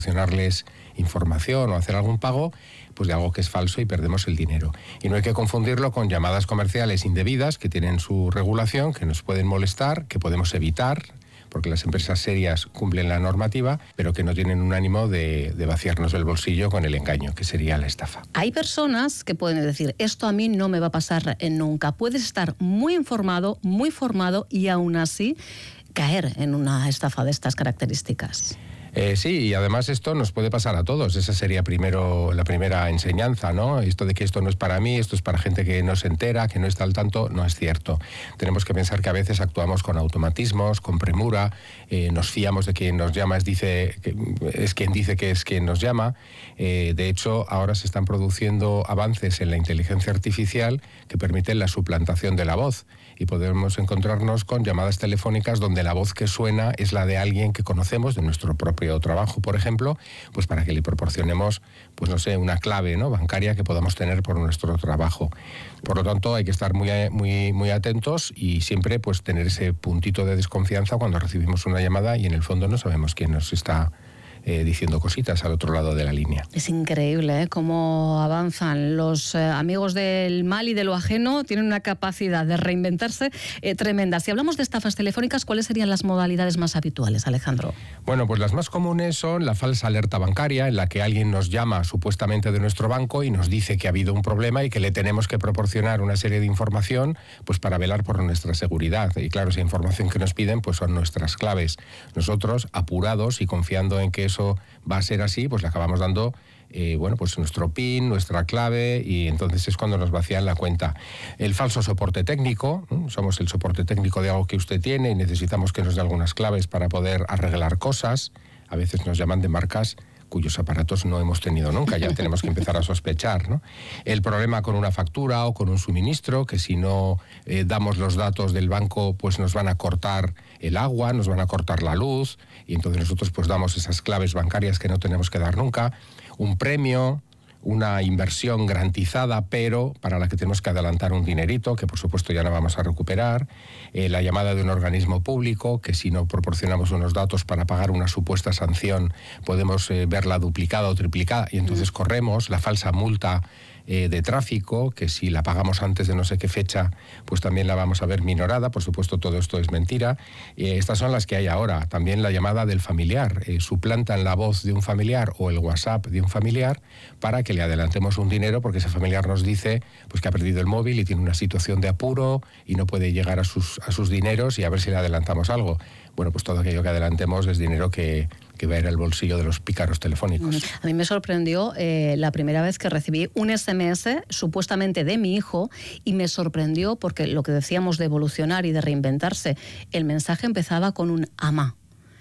proporcionarles información o hacer algún pago, pues de algo que es falso y perdemos el dinero. Y no hay que confundirlo con llamadas comerciales indebidas que tienen su regulación, que nos pueden molestar, que podemos evitar, porque las empresas serias cumplen la normativa, pero que no tienen un ánimo de vaciarnos el bolsillo con el engaño, que sería la estafa. Hay personas que pueden decir, esto a mí no me va a pasar nunca. Puedes estar muy informado, muy formado y aún así caer en una estafa de estas características. Sí, y además esto nos puede pasar a todos. Esa sería primero la primera enseñanza, ¿no? Esto de que esto no es para mí, esto es para gente que no se entera, que no está al tanto, no es cierto. Tenemos que pensar que a veces actuamos con automatismos, con premura, nos fiamos de quien nos llama, es quien dice que es quien nos llama. De hecho, ahora se están produciendo avances en la inteligencia artificial que permiten la suplantación de la voz. Y podemos encontrarnos con llamadas telefónicas donde la voz que suena es la de alguien que conocemos, de nuestro propio trabajo, por ejemplo, pues para que le proporcionemos, pues no sé, una clave, ¿no?, bancaria que podamos tener por nuestro trabajo. Por lo tanto, hay que estar muy atentos y siempre pues tener ese puntito de desconfianza cuando recibimos una llamada y en el fondo no sabemos quién nos está diciendo cositas al otro lado de la línea. Es increíble cómo avanzan los amigos del mal y de lo ajeno. Tienen una capacidad de reinventarse tremenda. Si hablamos de estafas telefónicas, ¿cuáles serían las modalidades más habituales, Alejandro? Bueno, pues las más comunes son la falsa alerta bancaria, en la que alguien nos llama supuestamente de nuestro banco y nos dice que ha habido un problema y que le tenemos que proporcionar una serie de información pues para velar por nuestra seguridad. Y claro, esa información que nos piden pues son nuestras claves. Nosotros, apurados y confiando en que eso va a ser así, pues le acabamos dando pues nuestro PIN, nuestra clave, y entonces es cuando nos vacían la cuenta. El falso soporte técnico, somos el soporte técnico de algo que usted tiene y necesitamos que nos dé algunas claves para poder arreglar cosas. A veces nos llaman de marcas cuyos aparatos no hemos tenido nunca, ya tenemos que empezar a sospechar, ¿no? El problema con una factura o con un suministro, que si no damos los datos del banco, pues nos van a cortar el agua, nos van a cortar la luz, y entonces nosotros pues damos esas claves bancarias que no tenemos que dar nunca. Un premio, una inversión garantizada, pero para la que tenemos que adelantar un dinerito, que por supuesto ya no vamos a recuperar. La llamada de un organismo público, que si no proporcionamos unos datos para pagar una supuesta sanción, podemos verla duplicada o triplicada, y entonces corremos. La falsa multa de tráfico, que si la pagamos antes de no sé qué fecha, pues también la vamos a ver minorada. Por supuesto, todo esto es mentira. Estas son las que hay ahora. También la llamada del familiar. Suplantan la voz de un familiar o el WhatsApp de un familiar para que le adelantemos un dinero, porque ese familiar nos dice pues que ha perdido el móvil y tiene una situación de apuro y no puede llegar a sus dineros, y a ver si le adelantamos algo. Bueno, pues todo aquello que adelantemos es dinero que va a ir al bolsillo de los pícaros telefónicos. A mí me sorprendió la primera vez que recibí un SMS supuestamente de mi hijo, y me sorprendió porque lo que decíamos de evolucionar y de reinventarse, el mensaje empezaba con un ama.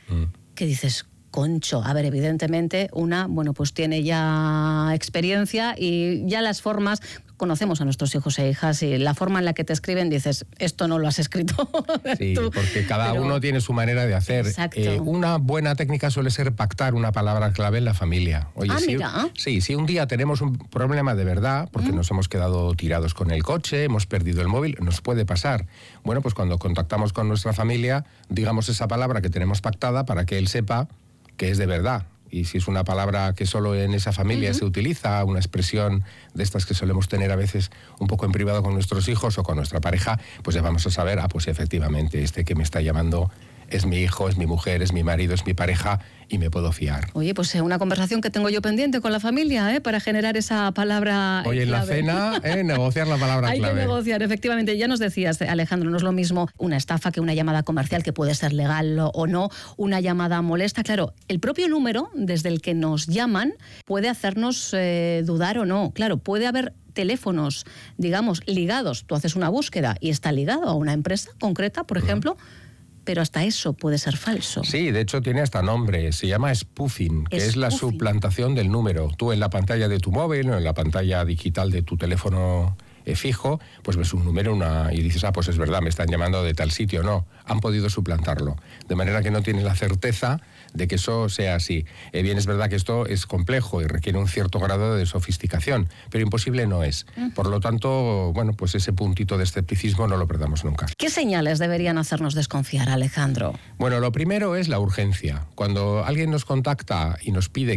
Que dices, concho, a ver, evidentemente pues tiene ya experiencia y ya las formas, conocemos a nuestros hijos e hijas, y la forma en la que te escriben dices, esto no lo has escrito sí, tú. Porque cada uno tiene su manera de hacer. Exacto. Una buena técnica suele ser pactar una palabra clave en la familia. Oye, mira. Si un día tenemos un problema de verdad, porque nos hemos quedado tirados con el coche, hemos perdido el móvil, nos puede pasar. Bueno, pues cuando contactamos con nuestra familia, digamos esa palabra que tenemos pactada para que él sepa que es de verdad. Y si es una palabra que solo en esa familia se utiliza, una expresión de estas que solemos tener a veces un poco en privado con nuestros hijos o con nuestra pareja, pues ya vamos a saber, pues efectivamente, este que me está llamando es mi hijo, es mi mujer, es mi marido, es mi pareja, y me puedo fiar. Oye, pues una conversación que tengo yo pendiente con la familia, para generar esa palabra Oye, en la cena, negociar la palabra clave. Hay que negociar, efectivamente. Ya nos decías, Alejandro, no es lo mismo una estafa que una llamada comercial, que puede ser legal o no, una llamada molesta. Claro, el propio número desde el que nos llaman puede hacernos dudar o no. Claro, puede haber teléfonos, digamos, ligados. Tú haces una búsqueda y está ligado a una empresa concreta, por ejemplo, pero hasta eso puede ser falso. Sí, de hecho tiene hasta nombre, se llama spoofing, que es la suplantación del número. Tú en la pantalla de tu móvil o en la pantalla digital de tu teléfono fijo, pues ves un número y dices, pues es verdad, me están llamando de tal sitio. No, han podido suplantarlo, de manera que no tienes la certeza de que eso sea así. Bien, es verdad que esto es complejo y requiere un cierto grado de sofisticación, pero imposible no es. Por lo tanto, bueno, pues ese puntito de escepticismo no lo perdamos nunca. ¿Qué señales deberían hacernos desconfiar, Alejandro? Bueno, lo primero es la urgencia. Cuando alguien nos contacta y nos pide